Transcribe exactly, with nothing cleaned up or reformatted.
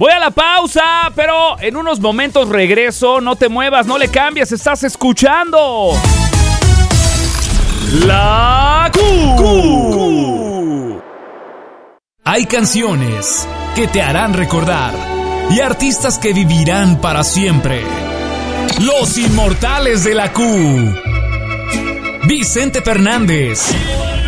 Voy a la pausa, pero en unos momentos regreso. No te muevas, no le cambies, estás escuchando La Q. Q. Hay canciones que te harán recordar y artistas que vivirán para siempre. Los inmortales de la Q. Vicente Fernández,